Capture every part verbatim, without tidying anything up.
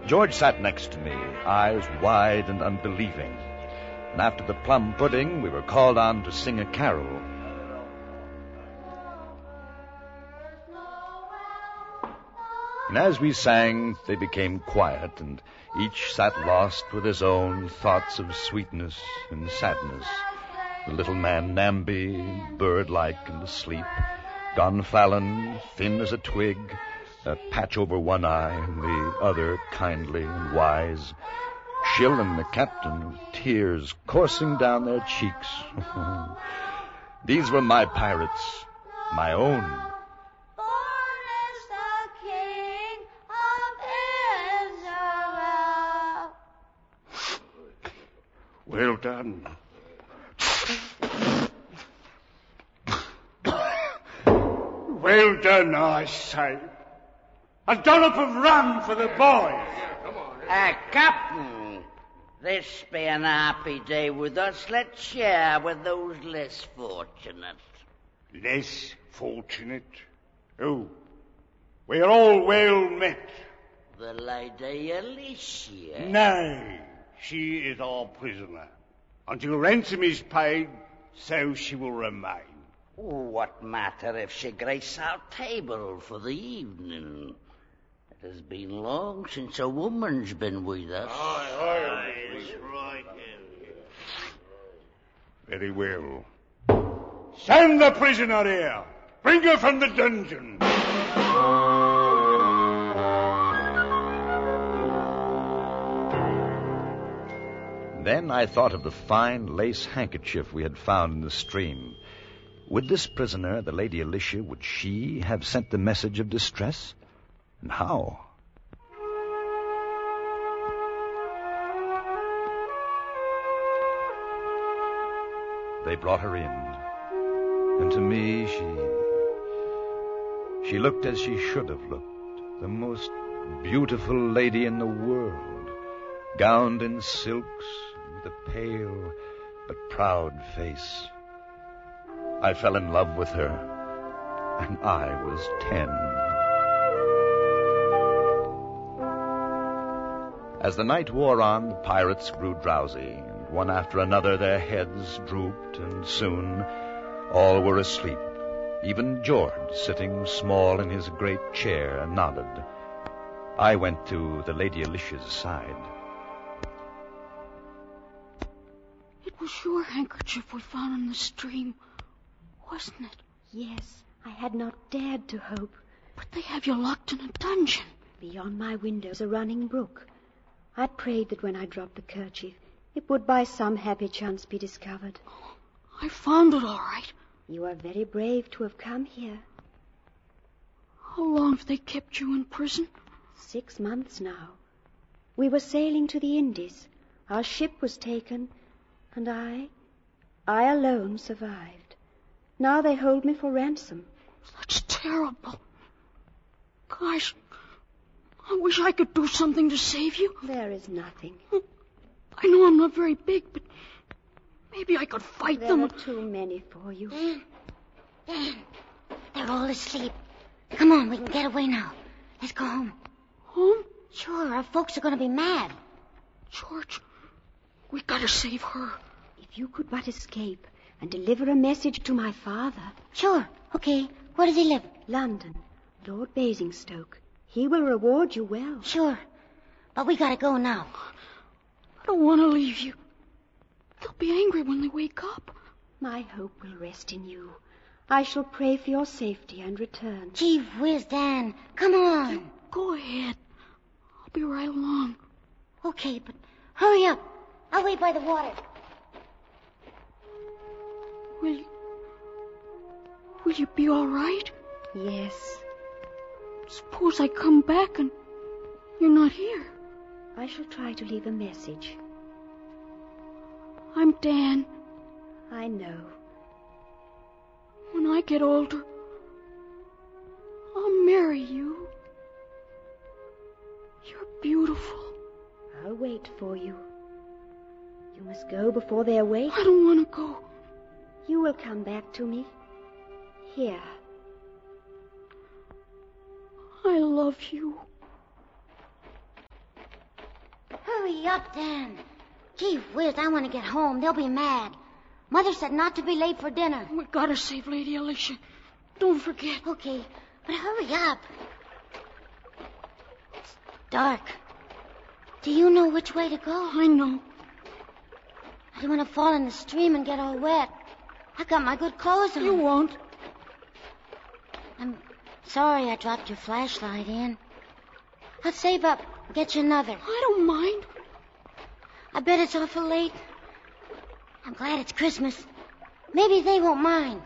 George sat next to me, eyes wide and unbelieving. And after the plum pudding, we were called on to sing a carol. And as we sang, they became quiet, and each sat lost with his own thoughts of sweetness and sadness. The little man Namby, bird-like and asleep. Gonfalon, thin as a twig, a patch over one eye, and the other kindly and wise. Shillen, the captain, with tears coursing down their cheeks. These were my pirates, my own. Well done. Well done, I say. A dollop of rum for the boys. Uh, Captain, this be an happy day with us. Let's share with those less fortunate. Less fortunate? Oh, we're all well met. The Lady Alicia. Nay, she is our prisoner. Until ransom is paid, so she will remain. What matter if she grace our table for the evening? It has been long since a woman's been with us. Aye, aye, that's right. Very well. Send the prisoner here. Bring her from the dungeon. Then I thought of the fine lace handkerchief we had found in the stream. Would this prisoner, the Lady Alicia, would she have sent the message of distress? And how? They brought her in, and to me she... She looked as she should have looked, the most beautiful lady in the world, gowned in silks, with a pale but proud face. I fell in love with her, and I was ten. As the night wore on, the pirates grew drowsy, and one after another their heads drooped, and soon all were asleep. Even George, sitting small in his great chair, nodded. I went to the Lady Alicia's side. It was your handkerchief we found in the stream, wasn't it? Yes, I had not dared to hope. But they have you locked in a dungeon. Beyond my window is a running brook. I prayed that when I dropped the kerchief, it would by some happy chance be discovered. Oh, I found it all right. You are very brave to have come here. How long have they kept you in prison? Six months now. We were sailing to the Indies. Our ship was taken, and I, I alone survived. Now they hold me for ransom. That's terrible. Gosh, I wish I could do something to save you. There is nothing. I know I'm not very big, but maybe I could fight there them. There are too many for you. Dan, Dan, they're all asleep. Come on, we can get away now. Let's go home. Home? Sure, our folks are going to be mad. George, we gotta save her. If you could but escape and deliver a message to my father. Sure, okay. Where does he live? London, Lord Basingstoke. He will reward you well. Sure, but we gotta go now. I don't want to leave you. They'll be angry when they wake up. My hope will rest in you. I shall pray for your safety and return. Gee whiz, Dan. Come on. You go ahead. I'll be right along. Okay, but hurry up. I'll wait by the water. Will you... Will you be all right? Yes. Suppose I come back and you're not here. I shall try to leave a message. I'm Dan. I know. When I get older, I'll marry you. You're beautiful. I'll wait for you. You must go before they awake. I don't want to go. You will come back to me. Here. I love you. Hurry up, Dan. Gee whiz, I want to get home. They'll be mad. Mother said not to be late for dinner. We gotta save Lady Alicia. Don't forget. Okay, but hurry up. It's dark. Do you know which way to go? I know. I don't want to fall in the stream and get all wet. I got my good clothes on. You won't. I'm sorry I dropped your flashlight in. I'll save up, get you another. I don't mind. I bet it's awful late. I'm glad it's Christmas. Maybe they won't mind.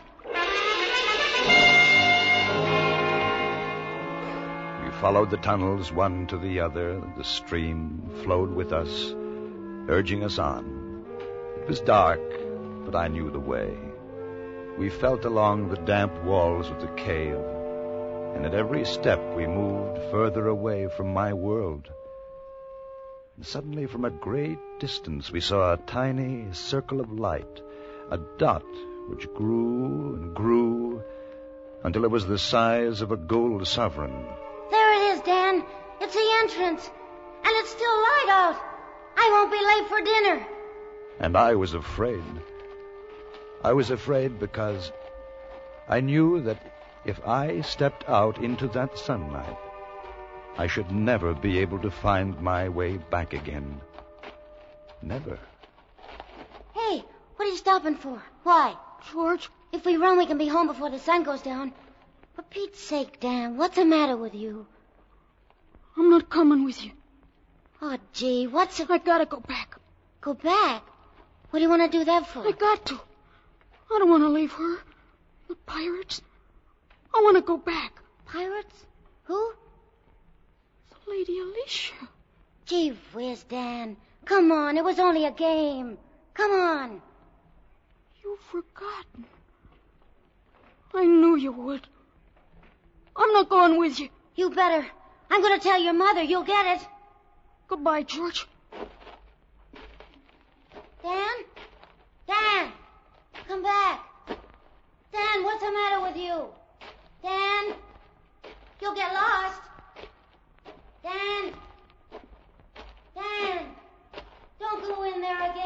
We followed the tunnels one to the other. The stream flowed with us, urging us on. It was dark, but I knew the way. We felt along the damp walls of the cave, and at every step we moved further away from my world. And suddenly, from a great distance, we saw a tiny circle of light, a dot which grew and grew until it was the size of a gold sovereign. There it is, Dan. It's the entrance. And it's still light out. I won't be late for dinner. And I was afraid. I was afraid because I knew that if I stepped out into that sunlight, I should never be able to find my way back again. Never. Hey, what are you stopping for? Why? George? If we run, we can be home before the sun goes down. For Pete's sake, Dan, what's the matter with you? I'm not coming with you. Oh, gee, what's the... I gotta go back. Go back? What do you want to do that for? I got to. I don't want to leave her. The pirates. I want to go back. Pirates? Who? The Lady Alicia. Gee whiz, Dan. Come on, it was only a game. Come on. You've forgotten. I knew you would. I'm not going with you. You better. I'm going to tell your mother. You'll get it. Goodbye, George. Dan? Dan! Come back. Dan, what's the matter with you? Dan? You'll get lost. Dan? Dan! Don't go in there again.